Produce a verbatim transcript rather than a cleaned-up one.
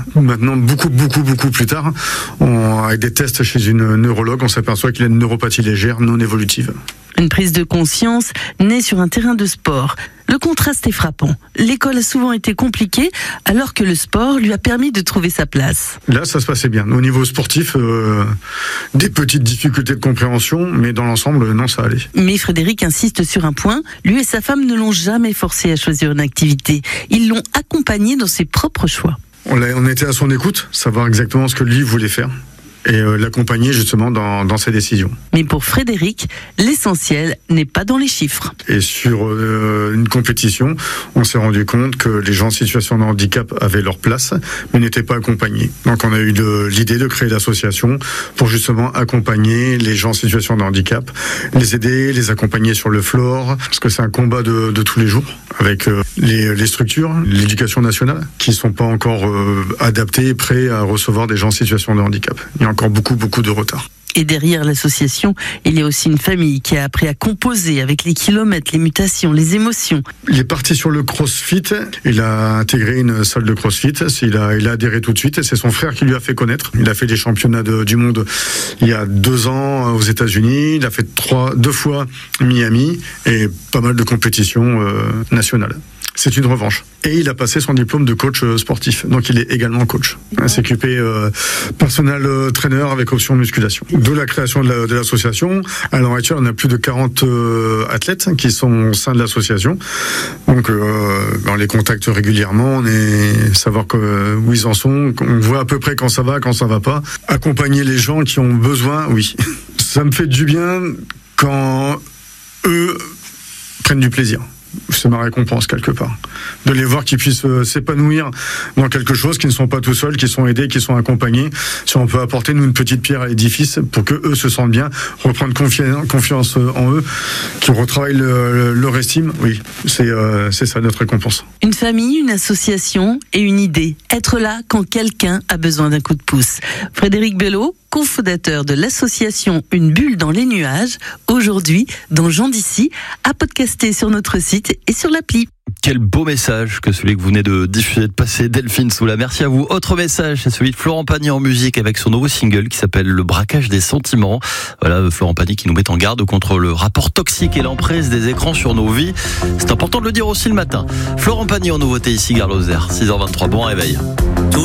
Maintenant, beaucoup, beaucoup, beaucoup plus tard, on, avec des tests chez une neurologue, on s'aperçoit qu'il a une neuropathie légère non évolutive. Une prise de conscience née sur un terrain de sport. Le contraste est frappant. L'école a souvent été compliquée, alors que le sport lui a permis de trouver sa place. Là, ça se passait bien. Au niveau sportif, euh, des petites difficultés de compréhension, mais dans l'ensemble, non, ça allait. Mais Frédéric insiste sur un point. Lui et sa femme ne l'ont jamais forcé à choisir une activité. Ils l'ont accompagné dans ses propres choix. On, l'a, on était à son écoute, savoir exactement ce que lui voulait faire. Et euh, l'accompagner justement dans, dans ses décisions. Mais pour Frédéric, l'essentiel n'est pas dans les chiffres. Et sur euh, une compétition, on s'est rendu compte que les gens en situation de handicap avaient leur place, mais n'étaient pas accompagnés. Donc on a eu de, l'idée de créer l'association pour justement accompagner les gens en situation de handicap, les aider, les accompagner sur le floor, parce que c'est un combat de, de tous les jours, avec euh, les, les structures, l'éducation nationale, qui ne sont pas encore euh, adaptées et prêts à recevoir des gens en situation de handicap. Il y a encore beaucoup, beaucoup de retard. Et derrière l'association, il y a aussi une famille qui a appris à composer avec les kilomètres, les mutations, les émotions. Il est parti sur le crossfit, il a intégré une salle de crossfit, il a, il a adhéré tout de suite et c'est son frère qui lui a fait connaître. Il a fait des championnats de, du monde il y a deux ans aux États-Unis, il a fait trois, deux fois Miami et pas mal de compétitions euh, nationales. C'est une revanche. Et il a passé son diplôme de coach sportif. Donc il est également coach. Un C Q P euh, personnel euh, trainer avec option musculation. De la création de, la, de l'association, à l'heure actuelle, on a plus de quarante euh, athlètes qui sont au sein de l'association. Donc euh, on les contacte régulièrement, on est savoir que, où ils en sont, on voit à peu près quand ça va, quand ça va pas. Accompagner les gens qui ont besoin, oui. Ça me fait du bien quand eux prennent du plaisir. C'est ma récompense quelque part. De les voir qu'ils puissent euh, s'épanouir dans quelque chose, qu'ils ne sont pas tout seuls, qu'ils sont aidés, qu'ils sont accompagnés. Si on peut apporter nous une petite pierre à l'édifice pour que eux se sentent bien, reprendre confi- confiance en eux, qu'ils retravaillent le, le, leur estime, oui, c'est, euh, c'est ça notre récompense. Une famille, une association et une idée. Être là quand quelqu'un a besoin d'un coup de pouce. Frédéric Belot, cofondateur de l'association Une bulle dans les nuages, aujourd'hui dans Gens d'ici, à podcaster sur notre site et sur l'appli. Quel beau message que celui que vous venez de diffuser, de passer, Delphine Soula. Merci à vous. Autre message, c'est celui de Florent Pagny en musique avec son nouveau single qui s'appelle Le braquage des sentiments. Voilà, Florent Pagny qui nous met en garde contre le rapport toxique et l'emprise des écrans sur nos vies. C'est important de le dire aussi le matin. Florent Pagny en nouveauté ici, Gare Lozère, six heures vingt-trois. Bon réveil.